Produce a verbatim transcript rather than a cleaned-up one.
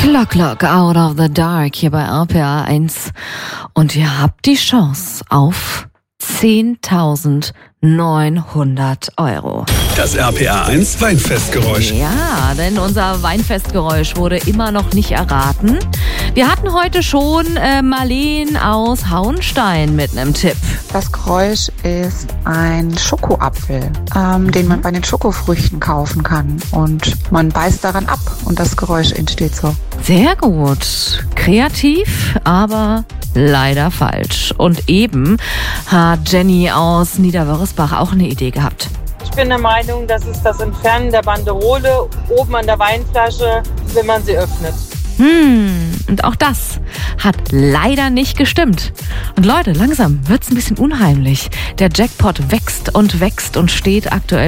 Clock Clock Out of the Dark hier bei R P R eins und ihr habt die Chance auf zehntausendneunhundert Euro. Das R P R eins Weinfestgeräusch. Ja, denn unser Weinfestgeräusch wurde immer noch nicht erraten. Wir hatten heute schon äh, Marleen aus Hauenstein mit einem Tipp. Das Geräusch ist ein Schokoapfel, ähm, den man bei den Schokofrüchten kaufen kann. Und man beißt daran ab und das Geräusch entsteht so. Sehr gut. Kreativ, aber leider falsch. Und eben hat Jenny aus Niederwörisbach auch eine Idee gehabt. Ich bin der Meinung, das ist das Entfernen der Banderole oben an der Weinflasche, wenn man sie öffnet. Hm, und auch das hat leider nicht gestimmt. Und Leute, langsam wird's ein bisschen unheimlich. Der Jackpot wächst und wächst und steht aktuell